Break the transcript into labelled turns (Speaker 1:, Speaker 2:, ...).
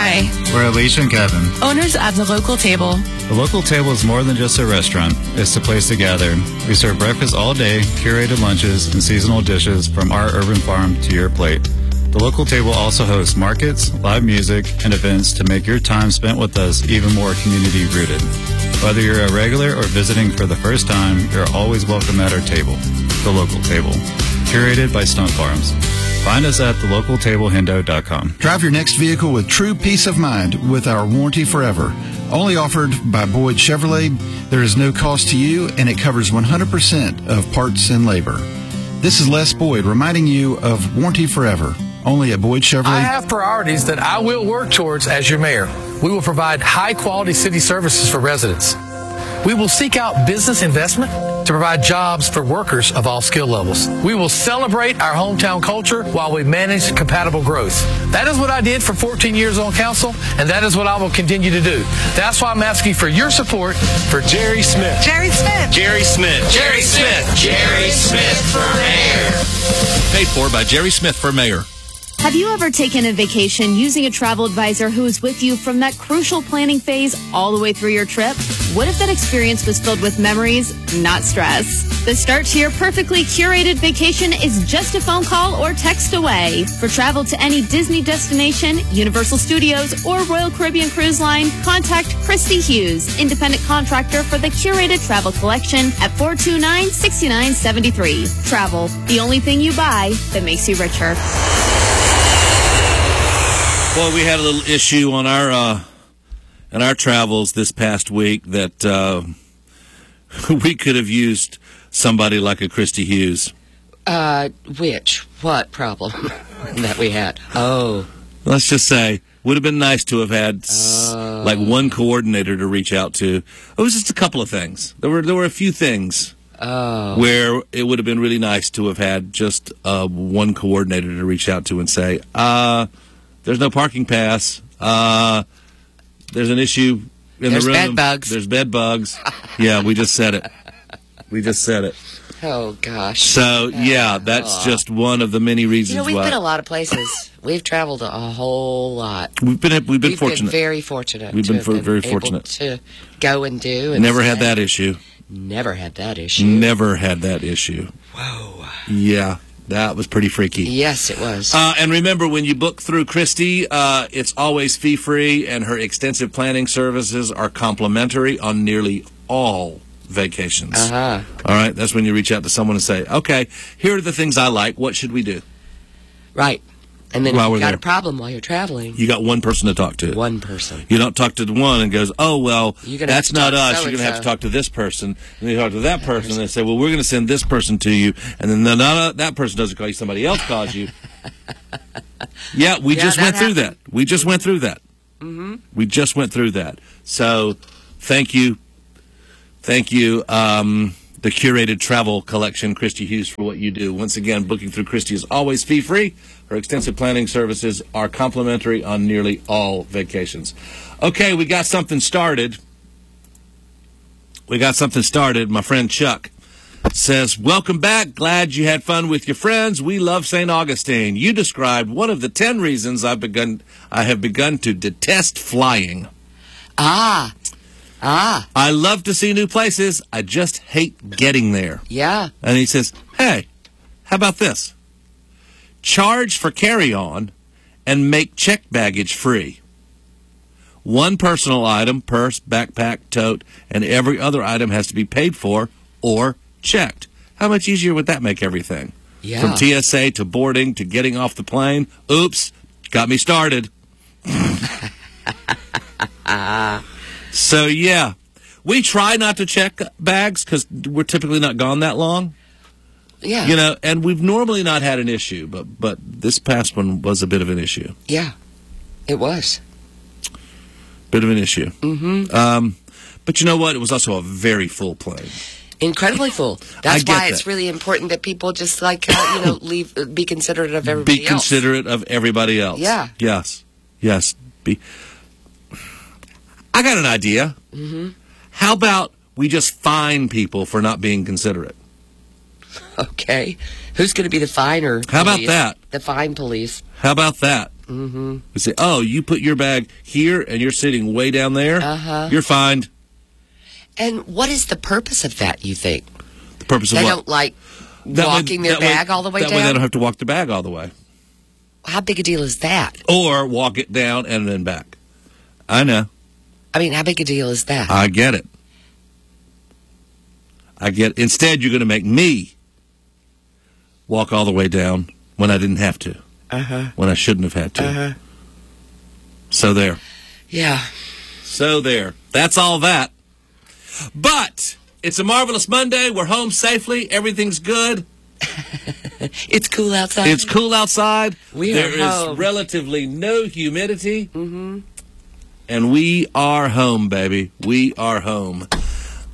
Speaker 1: Hi.
Speaker 2: We're Alicia and Kevin,
Speaker 1: Owners at The Local Table.
Speaker 2: The Local Table is more than just a restaurant. It's a place to gather. We serve breakfast all day, curated lunches, and seasonal dishes from our urban farm to your plate. The Local Table also hosts markets, live music, and events to make your time spent with us even more community-rooted. Whether you're a regular or visiting for the first time, you're always welcome at our table. The Local Table, curated by Stunt Farms. Find us at thelocaltablehendo.com.
Speaker 3: Drive your next vehicle with true peace of mind with our Warranty Forever. Only offered by Boyd Chevrolet, there is no cost to you, and it covers 100% of parts and labor. This is Les Boyd reminding you of Warranty Forever, only at Boyd Chevrolet.
Speaker 4: I have priorities that I will work towards as your mayor. We will provide high-quality city services for residents. We will seek out business investment to provide jobs for workers of all skill levels. We will celebrate our hometown culture while we manage compatible growth. That is what I did for 14 years on council, and that is what I will continue to do. That's why I'm asking for your support for Jerry Smith.
Speaker 5: Jerry Smith.
Speaker 6: Jerry Smith. Jerry Smith. Jerry Smith for mayor.
Speaker 7: Paid for by Jerry Smith for mayor.
Speaker 8: Have you ever taken a vacation using a travel advisor who is with you from that crucial planning phase all the way through your trip? What if that experience was filled with memories, not stress? The start to your perfectly curated vacation is just a phone call or text away. For travel to any Disney destination, Universal Studios, or Royal Caribbean Cruise Line, contact Christy Hughes, independent contractor for the curated travel collection at 429-6973. Travel, the only thing you buy that makes you richer.
Speaker 7: Well, we had a little issue on our travels this past week that we could have used somebody like a Christy Hughes.
Speaker 5: What problem that we had? Oh.
Speaker 7: Let's just say, would have been nice to have had like one coordinator to reach out to. It was just a couple of things. There were a few things where it would have been really nice to have had just one coordinator to reach out to and say, there's no parking pass. There's an issue in the room.
Speaker 5: There's bed bugs.
Speaker 7: There's bed bugs. Yeah, we just said it. We just said it.
Speaker 5: Oh, gosh.
Speaker 7: So, yeah, that's just one of the many reasons why.
Speaker 5: We've been a lot of places. We've traveled a whole lot.
Speaker 7: We've been fortunate.
Speaker 5: Been very fortunate.
Speaker 7: We've been very fortunate
Speaker 5: to go and do. And
Speaker 7: never had that issue.
Speaker 5: Never had that issue.
Speaker 7: Never had that issue.
Speaker 5: Whoa.
Speaker 7: Yeah. That was pretty freaky.
Speaker 5: Yes, it was.
Speaker 7: And remember, when you book through Christy, it's always fee-free, and her extensive planning services are complimentary on nearly all vacations.
Speaker 5: Uh-huh.
Speaker 7: All right? That's when you reach out to someone and say, okay, here are the things I like. What should we do?
Speaker 5: Right. And then if you got a problem while you're traveling.
Speaker 7: You got one person to talk to.
Speaker 5: One person.
Speaker 7: You don't talk to the one and goes, oh, well, that's not us. You're going to have to talk to this person. And you talk to that person, and they say, well, we're going to send this person to you. And then that person doesn't call you. Somebody else calls you. Yeah, we just went through that. We just went through that.
Speaker 5: Mm-hmm.
Speaker 7: We just went through that. So thank you. Thank you. The curated travel collection, Christy Hughes, for what you do. Once again, booking through Christy is always fee-free. Her extensive planning services are complimentary on nearly all vacations. Okay, we got something started. My friend Chuck says, welcome back. Glad you had fun with your friends. We love St. Augustine. You described one of the 10 reasons I have begun to detest flying. I love to see new places. I just hate getting there.
Speaker 5: Yeah.
Speaker 7: And he says, hey, how about this? Charge for carry-on and make checked baggage free. One personal item, purse, backpack, tote, and every other item has to be paid for or checked. How much easier would that make everything?
Speaker 5: Yeah.
Speaker 7: From TSA to boarding to getting off the plane. Oops, got me started. So, yeah, we try not to check bags because we're typically not gone that long.
Speaker 5: Yeah.
Speaker 7: You know, and we've normally not had an issue, but this past one was a bit of an issue.
Speaker 5: Yeah, it was.
Speaker 7: Bit of an issue.
Speaker 5: Mm-hmm.
Speaker 7: But you know what? It was also a very full plane.
Speaker 5: Incredibly full. That's why it's really important that people just be considerate of everybody else.
Speaker 7: Be considerate of everybody else.
Speaker 5: Yeah.
Speaker 7: Yes. I got an idea.
Speaker 5: Mm-hmm.
Speaker 7: How about we just fine people for not being considerate?
Speaker 5: Okay. Who's going to be the finer?
Speaker 7: How about that?
Speaker 5: The fine police.
Speaker 7: How about that?
Speaker 5: Mm-hmm.
Speaker 7: They say, oh, you put your bag here and you're sitting way down there. You're fined.
Speaker 5: And what is the purpose of that, you think?
Speaker 7: The purpose of
Speaker 5: they
Speaker 7: what?
Speaker 5: They don't like walking their bag all the way down?
Speaker 7: That way they don't have to walk the bag all the way.
Speaker 5: How big a deal is that?
Speaker 7: Or walk it down and then back. I know.
Speaker 5: I mean, how big a deal is that?
Speaker 7: I get it. Instead, you're going to make me walk all the way down when I didn't have to. When I shouldn't have had to. So there.
Speaker 5: Yeah.
Speaker 7: So there. That's all that. But it's a marvelous Monday. We're home safely. Everything's good.
Speaker 5: It's cool outside.
Speaker 7: It's cool outside.
Speaker 5: There
Speaker 7: is relatively no humidity. And we are home, baby. We are home.